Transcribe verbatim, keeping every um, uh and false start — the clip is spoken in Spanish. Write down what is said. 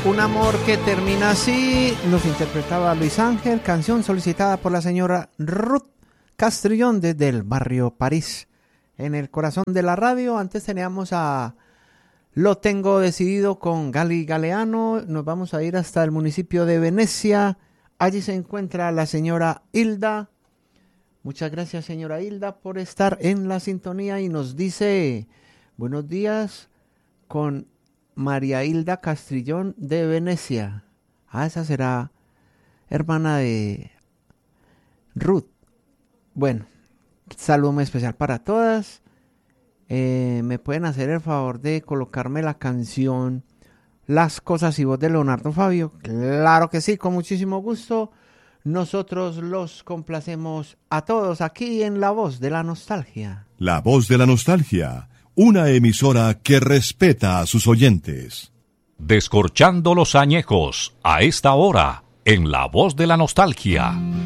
Un amor que termina así, nos interpretaba Luis Ángel, canción solicitada por la señora Ruth Castrillón desde el barrio París, en el corazón de la radio. Antes teníamos a Lo Tengo Decidido con Gali Galeano. Nos vamos a ir hasta el municipio de Venecia. Allí se encuentra la señora Hilda. Muchas gracias, señora Hilda, por estar en la sintonía y nos dice buenos días con María Hilda Castrillón de Venecia. Ah, esa será hermana de Ruth. Bueno, saludo muy especial para todas. Eh, ¿Me pueden hacer el favor de colocarme la canción Las Cosas y Voz de Leonardo Fabio? Claro que sí, con muchísimo gusto. Nosotros los complacemos a todos aquí en La Voz de la Nostalgia. La Voz de la Nostalgia, una emisora que respeta a sus oyentes. Descorchando los añejos a esta hora en La Voz de la Nostalgia.